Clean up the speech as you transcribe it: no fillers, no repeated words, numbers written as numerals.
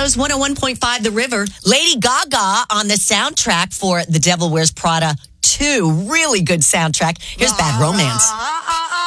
Studios, 101.5 The River. Lady Gaga on the soundtrack for The Devil Wears Prada 2. Really good soundtrack. Here's Bad Romance.